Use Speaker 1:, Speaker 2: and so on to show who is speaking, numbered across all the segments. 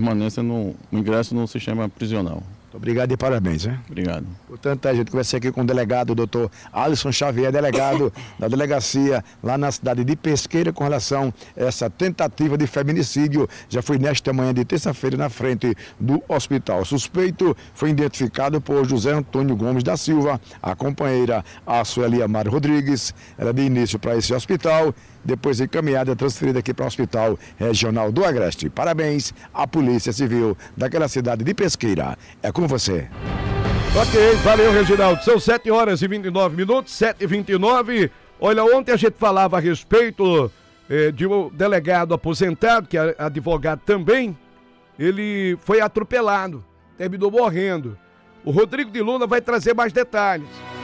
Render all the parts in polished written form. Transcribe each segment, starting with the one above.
Speaker 1: permanência no ingresso no sistema prisional.
Speaker 2: Obrigado e parabéns, hein?
Speaker 1: Obrigado.
Speaker 2: Portanto, a gente conversou aqui com o delegado, o doutor Alisson Xavier, delegado da delegacia lá na cidade de Pesqueira, com relação a essa tentativa de feminicídio. Já foi nesta manhã de terça-feira na frente do hospital. O suspeito foi identificado por José Antônio Gomes da Silva, a companheira Sueli Amaro Rodrigues. Era de início para esse hospital, depois encaminhada e transferida aqui para o Hospital Regional do Agreste. Parabéns à Polícia Civil daquela cidade de Pesqueira. É com você.
Speaker 3: Ok, valeu, Reginaldo. São 7h29, 7h29. Olha, ontem a gente falava a respeito de um delegado aposentado, que é advogado também. Ele foi atropelado, terminou morrendo. O Rodrigo de Luna vai trazer mais detalhes.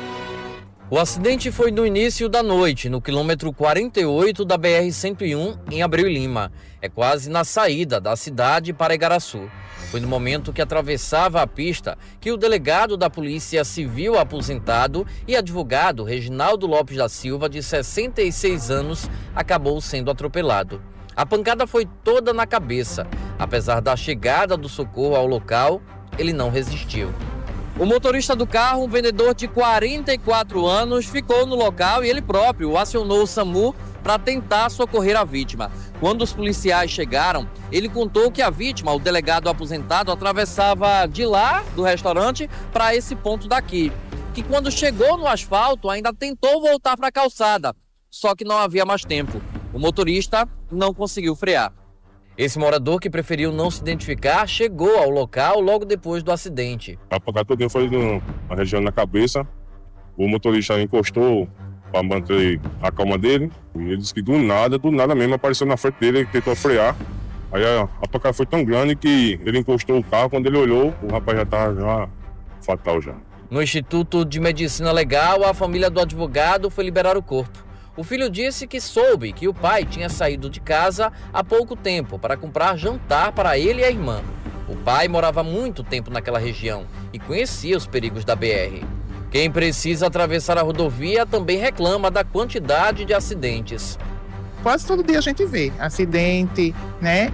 Speaker 4: O acidente foi no início da noite, no quilômetro 48 da BR-101, em Abreu e Lima. É quase na saída da cidade para Igaraçu. Foi no momento que atravessava a pista que o delegado da Polícia Civil aposentado e advogado Reginaldo Lopes da Silva, de 66 anos, acabou sendo atropelado. A pancada foi toda na cabeça. Apesar da chegada do socorro ao local, ele não resistiu. O motorista do carro, um vendedor de 44 anos, ficou no local e ele próprio acionou o SAMU para tentar socorrer a vítima. Quando os policiais chegaram, ele contou que a vítima, o delegado aposentado, atravessava de lá do restaurante para esse ponto daqui. Que quando chegou no asfalto ainda tentou voltar para a calçada, só que não havia mais tempo. O motorista não conseguiu frear. Esse morador, que preferiu não se identificar, chegou ao local logo depois do acidente.
Speaker 5: A pancada toda foi na região da cabeça. O motorista encostou para manter a calma dele. E ele disse que do nada mesmo apareceu na frente dele e tentou frear. Aí a pancada foi tão grande que ele encostou o carro. Quando ele olhou, o rapaz já estava fatal já.
Speaker 4: No Instituto de Medicina Legal, a família do advogado foi liberar o corpo. O filho disse que soube que o pai tinha saído de casa há pouco tempo para comprar jantar para ele e a irmã. O pai morava há muito tempo naquela região e conhecia os perigos da BR. Quem precisa atravessar a rodovia também reclama da quantidade de acidentes.
Speaker 6: Quase todo dia a gente vê acidente, né?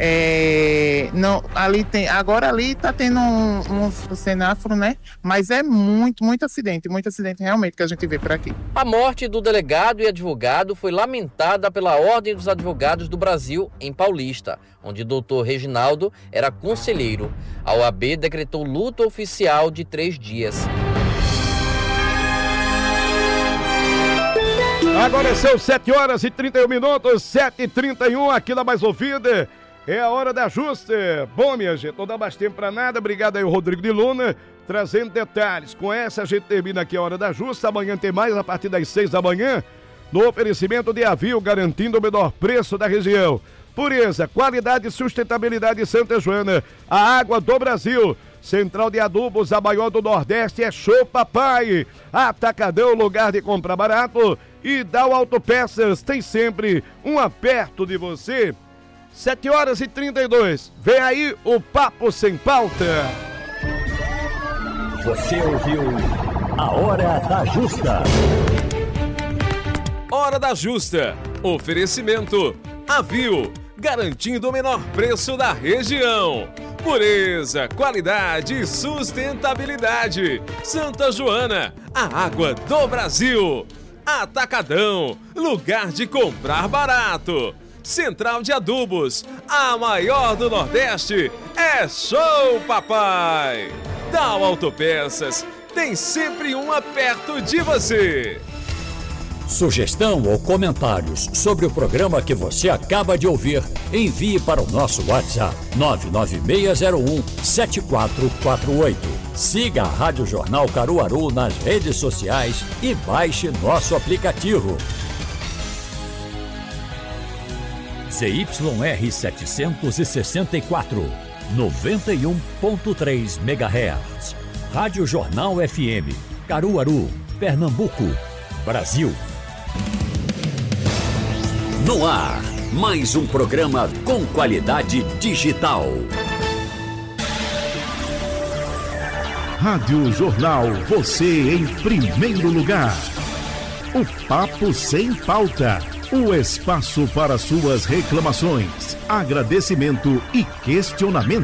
Speaker 6: Não, agora ali está tendo um semáforo, né? Mas é muito acidente realmente que a gente vê por aqui.
Speaker 4: A morte do delegado e advogado foi lamentada pela Ordem dos Advogados do Brasil, em Paulista, onde o doutor Reginaldo era conselheiro. A OAB decretou luto oficial de 3 dias.
Speaker 3: Agora são 7h31, 7h31, aqui na Mais Ouvida. É a hora da ajuste. Bom, minha gente, não dá mais tempo pra nada. Obrigado aí, o Rodrigo de Luna, trazendo detalhes. Com essa a gente termina aqui a hora da ajuste. Amanhã tem mais, a partir das 6 da manhã, no oferecimento de Avil, garantindo o menor preço da região. Pureza, qualidade e sustentabilidade Santa Joana, a água do Brasil. Central de Adubos, a maior do Nordeste, é Show Papai. Atacadão, lugar de comprar barato. E Dal Autopeças, tem sempre um perto de você. 7h32, vem aí o Papo Sem Pauta.
Speaker 7: Você ouviu a Hora da Justa.
Speaker 8: Hora da Justa. Oferecimento Avil, garantindo o menor preço da região. Pureza, qualidade e sustentabilidade. Santa Joana, a água do Brasil. Atacadão, lugar de comprar barato. Central de Adubos, a maior do Nordeste, é Show Papai. Dal Autopeças, tem sempre uma perto de você.
Speaker 7: Sugestão ou comentários sobre o programa que você acaba de ouvir, envie para o nosso WhatsApp 99601-7448. Siga a Rádio Jornal Caruaru nas redes sociais e baixe nosso aplicativo. ZYR 764, 91.3 MHz. Rádio Jornal FM, Caruaru, Pernambuco, Brasil. No ar, mais um programa com qualidade digital.
Speaker 9: Rádio Jornal, você em primeiro lugar. O Papo Sem Pauta, o espaço para suas reclamações, agradecimento e questionamento.